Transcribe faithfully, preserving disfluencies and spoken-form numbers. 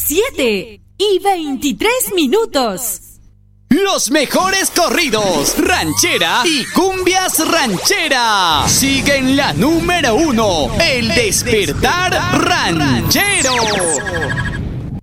siete y veintitrés minutos. Los mejores corridos, ranchera y cumbias ranchera. Siguen la número uno, El Despertar Ranchero.